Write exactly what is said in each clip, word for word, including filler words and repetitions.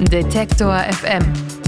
Detektor F M.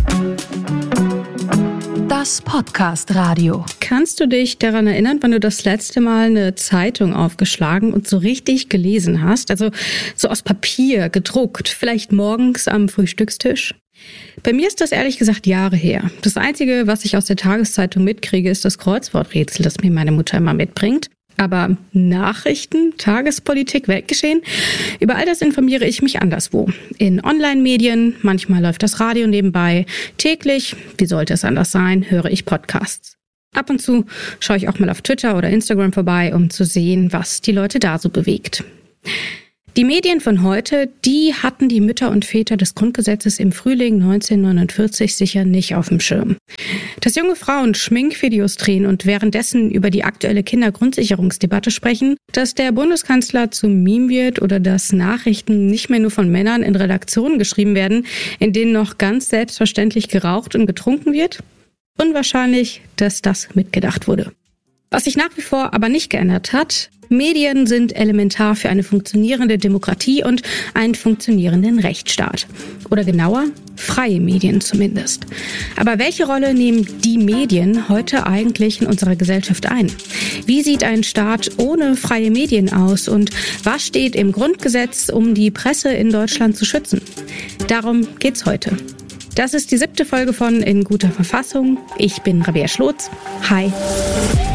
Das Podcast-Radio. Kannst du dich daran erinnern, wann du das letzte Mal eine Zeitung aufgeschlagen und so richtig gelesen hast? Also so aus Papier, gedruckt, vielleicht morgens am Frühstückstisch? Bei mir ist das ehrlich gesagt Jahre her. Das Einzige, was ich aus der Tageszeitung mitkriege, ist das Kreuzworträtsel, das mir meine Mutter immer mitbringt. Aber Nachrichten, Tagespolitik, Weltgeschehen, über all das informiere ich mich anderswo. In Online-Medien, manchmal läuft das Radio nebenbei. Täglich, wie sollte es anders sein, höre ich Podcasts. Ab und zu schaue ich auch mal auf Twitter oder Instagram vorbei, um zu sehen, was die Leute da so bewegt. Die Medien von heute, die hatten die Mütter und Väter des Grundgesetzes im Frühling neunzehnhundertneunundvierzig sicher nicht auf dem Schirm. Dass junge Frauen Schminkvideos drehen und währenddessen über die aktuelle Kindergrundsicherungsdebatte sprechen, dass der Bundeskanzler zum Meme wird oder dass Nachrichten nicht mehr nur von Männern in Redaktionen geschrieben werden, in denen noch ganz selbstverständlich geraucht und getrunken wird? Unwahrscheinlich, dass das mitgedacht wurde. Was sich nach wie vor aber nicht geändert hat: Medien sind elementar für eine funktionierende Demokratie und einen funktionierenden Rechtsstaat. Oder genauer, freie Medien zumindest. Aber welche Rolle nehmen die Medien heute eigentlich in unserer Gesellschaft ein? Wie sieht ein Staat ohne freie Medien aus? Und was steht im Grundgesetz, um die Presse in Deutschland zu schützen? Darum geht's heute. Das ist die siebte Folge von In guter Verfassung. Ich bin Rabea Schlotz. Hi.